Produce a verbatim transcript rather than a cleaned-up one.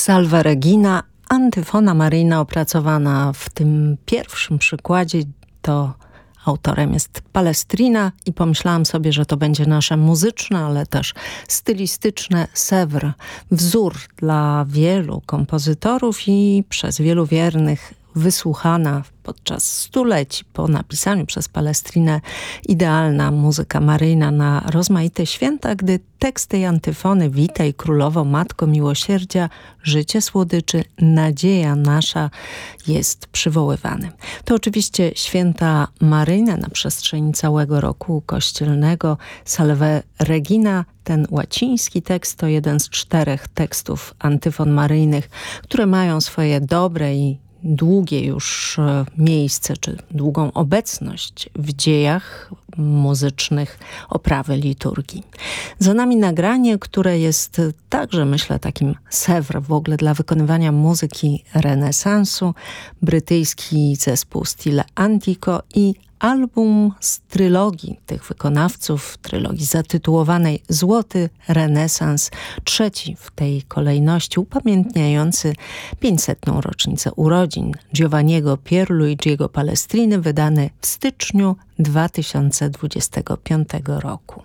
Salve Regina, antyfona maryjna opracowana w tym pierwszym przykładzie, to autorem jest Palestrina i pomyślałam sobie, że to będzie nasze muzyczne, ale też stylistyczne Sèvres, wzór dla wielu kompozytorów i przez wielu wiernych wysłuchana podczas stuleci po napisaniu przez Palestrinę idealna muzyka maryjna na rozmaite święta, gdy tekst tej antyfony Witaj Królowo, Matko Miłosierdzia, życie słodyczy, nadzieja nasza jest przywoływany. To oczywiście święta maryjne na przestrzeni całego roku kościelnego. Salve Regina, ten łaciński tekst to jeden z czterech tekstów antyfon maryjnych, które mają swoje dobre i długie już miejsce, czy długą obecność w dziejach muzycznych oprawy liturgii. Za nami nagranie, które jest także, myślę, takim Sèvres w ogóle dla wykonywania muzyki renesansu, brytyjski zespół Stile Antico i album z trylogii tych wykonawców, trylogii zatytułowanej Złoty Renesans, trzeci w tej kolejności, upamiętniający pięćsetną rocznicę urodzin Giovanniego Pierluigiego Palestriny, wydany w styczniu dwa tysiące dwudziestego piątego roku.